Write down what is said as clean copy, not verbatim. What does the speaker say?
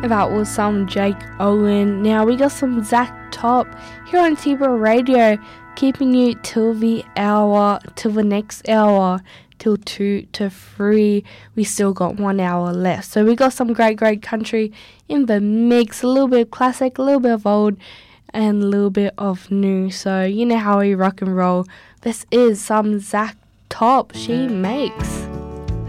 That was some Jake Owen. Now we got some Zach Top here on T-Bro Radio, keeping you till the next hour, till 2 to 3. We still got 1 hour left. So we got some great country in the mix, a little bit of classic, a little bit of old, and a little bit of new. So you know how we rock and roll. This is some Zach Top, She Makes.